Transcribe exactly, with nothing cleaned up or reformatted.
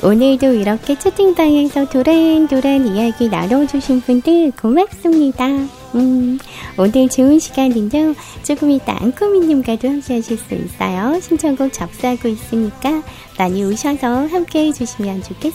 오늘도 이렇게 채팅방에서 도란도란 이야기 나눠주신 분들 고맙습니다. 음, 오늘 좋은 시간은요, 조금 이따 안코미님과도 함께 하실 수 있어요. 신청곡 접수하고 있으니까 많이 오셔서 함께 해주시면 좋겠습니다.